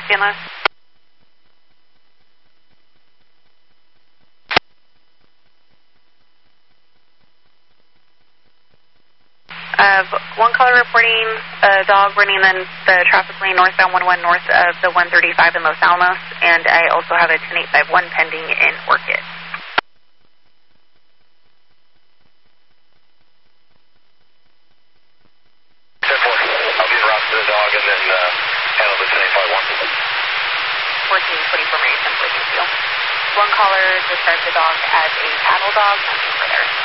San Luis. One caller reporting a dog running in the traffic lane northbound 11 north of the 135 in Los Alamos, and I also have a 10851 pending in Orchid. I'll be around to the dog and then handle the 10851. 1424 Mary Simply, thank you. One caller described the dog as a paddle dog. Nothing further.